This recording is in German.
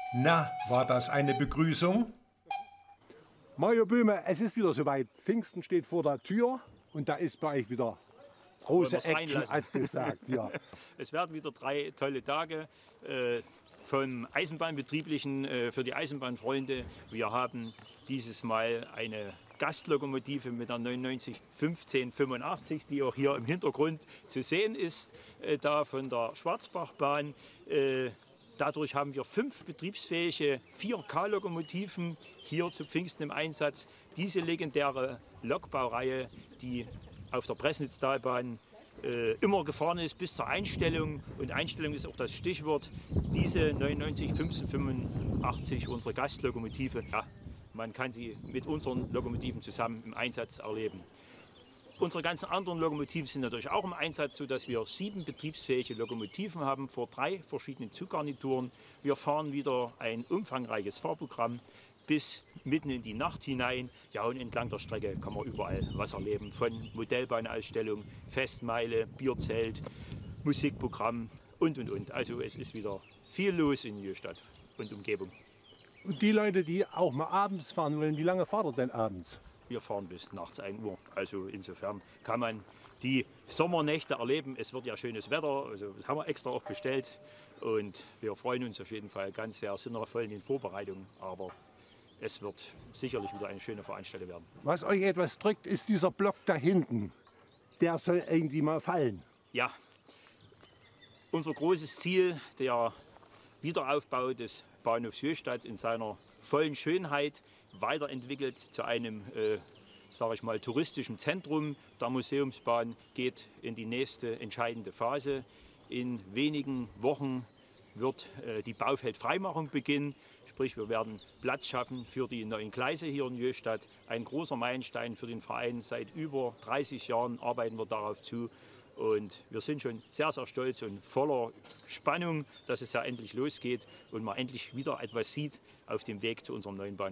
Na, war das eine Begrüßung? Mario Böhme, es ist wieder soweit. Pfingsten steht vor der Tür und da ist bei euch wieder große Action angesagt. Ja. Es werden wieder 3 tolle Tage vom Eisenbahnbetrieblichen für die Eisenbahnfreunde. Wir haben dieses Mal eine Gastlokomotive mit der 99 1585, die auch hier im Hintergrund zu sehen ist, da von der Schwarzbachbahn. Dadurch haben wir 5 betriebsfähige 4K-Lokomotiven hier zu Pfingsten im Einsatz. Diese legendäre Lokbaureihe, die auf der Pressnitztalbahn immer gefahren ist bis zur Einstellung. Und Einstellung ist auch das Stichwort. Diese 99 1585, unsere Gastlokomotive, ja, man kann sie mit unseren Lokomotiven zusammen im Einsatz erleben. Unsere ganzen anderen Lokomotiven sind natürlich auch im Einsatz, sodass wir 7 betriebsfähige Lokomotiven haben vor 3 verschiedenen Zuggarnituren. Wir fahren wieder ein umfangreiches Fahrprogramm bis mitten in die Nacht hinein. Ja, und entlang der Strecke kann man überall was erleben. Von Modellbahnausstellung, Festmeile, Bierzelt, Musikprogramm und. Also es ist wieder viel los in Jöhstadt und Umgebung. Und die Leute, die auch mal abends fahren wollen, wie lange fahrt ihr denn abends? Wir fahren bis nachts 1 Uhr. Also insofern kann man die Sommernächte erleben. Es wird ja schönes Wetter, also das haben wir extra auch bestellt. Und wir freuen uns auf jeden Fall ganz sehr, sind noch voll in den Vorbereitungen. Aber es wird sicherlich wieder eine schöne Veranstaltung werden. Was euch etwas drückt, ist dieser Block da hinten. Der soll irgendwie mal fallen. Ja, unser großes Ziel, der Wiederaufbau des Bahnhofs Jöhstadt in seiner vollen Schönheit, weiterentwickelt zu einem, sage ich mal, touristischen Zentrum der Museumsbahn, geht in die nächste entscheidende Phase. In wenigen Wochen wird die Baufeldfreimachung beginnen. Sprich, wir werden Platz schaffen für die neuen Gleise hier in Jöhstadt. Ein großer Meilenstein für den Verein. Seit über 30 Jahren arbeiten wir darauf zu. Und wir sind schon sehr, sehr stolz und voller Spannung, dass es ja endlich losgeht und man endlich wieder etwas sieht auf dem Weg zu unserem neuen Bahnhof.